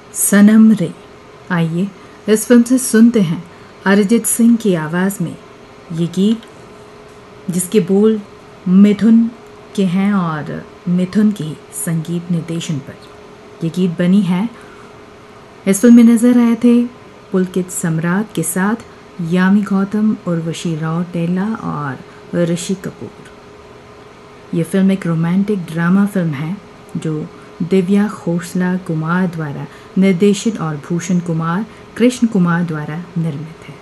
सनम रे। आइए इस फिल्म से सुनते हैं अरिजीत सिंह की आवाज़ में ये गीत, जिसके बोल मिथुन के हैं और मिथुन के संगीत निर्देशन पर ये गीत बनी है। इस फिल्म में नजर आए थे पुलकित सम्राट के साथ यामी गौतम, उर्वशी राव टेला और ऋषि कपूर। ये फिल्म एक रोमांटिक ड्रामा फिल्म है जो दिव्या खोसला कुमार द्वारा निर्देशित और भूषण कुमार कृष्ण कुमार द्वारा निर्मित है।